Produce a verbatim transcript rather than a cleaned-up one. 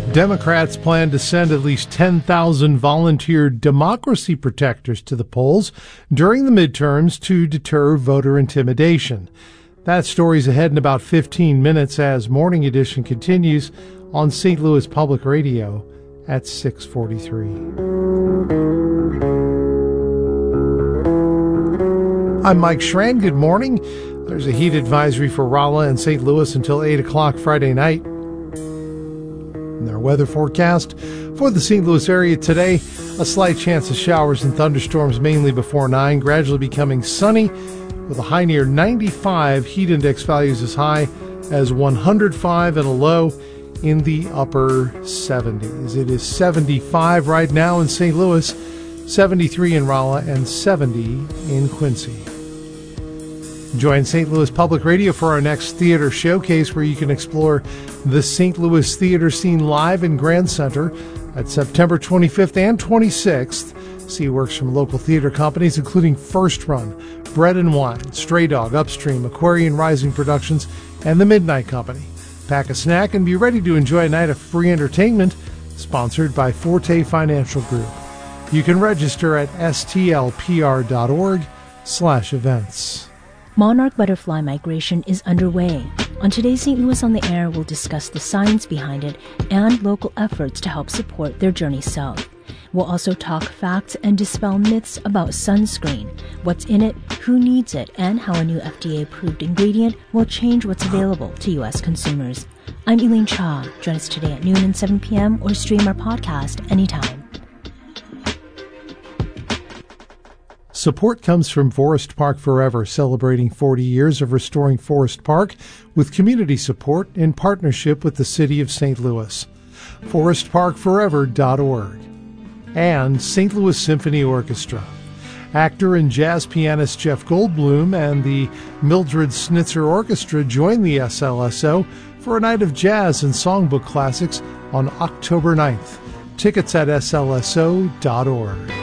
Democrats plan to send at least ten thousand volunteer democracy protectors to the polls during the midterms to deter voter intimidation. That story's ahead in about fifteen minutes as Morning Edition continues on Saint Louis Public Radio at six forty-three. I'm Mike Schran. Good morning. There's a heat advisory for Rolla and Saint Louis until eight o'clock Friday night. In our weather forecast for the Saint Louis area today, a slight chance of showers and thunderstorms mainly before nine, gradually becoming sunny with a high near ninety-five, heat index values as high as one hundred five and a low in the upper seventies. It is seventy-five right now in Saint Louis, seventy-three in Rolla, and seventy in Quincy. Join Saint Louis Public Radio for our next theater showcase, where you can explore the Saint Louis theater scene live in Grand Center at September twenty-fifth and twenty-sixth. See works from local theater companies including First Run, Bread and Wine, Stray Dog, Upstream, Aquarian Rising Productions, and The Midnight Company. Pack a snack and be ready to enjoy a night of free entertainment sponsored by Forte Financial Group. You can register at stlpr.org slash events. Monarch butterfly migration is underway. On today's Saint Louis on the Air, we'll discuss the science behind it and local efforts to help support their journey south. We'll also talk facts and dispel myths about sunscreen, what's in it, who needs it, and how a new F D A-approved ingredient will change what's available to U S consumers. I'm Elaine Cha. Join us today at noon and seven p.m. or stream our podcast anytime. Support comes from Forest Park Forever, celebrating forty years of restoring Forest Park with community support in partnership with the City of Saint Louis. forest park forever dot org. And Saint Louis Symphony Orchestra. Actor and jazz pianist Jeff Goldblum and the Mildred Snitzer Orchestra join the S L S O for a night of jazz and songbook classics on October ninth. Tickets at S L S O dot org.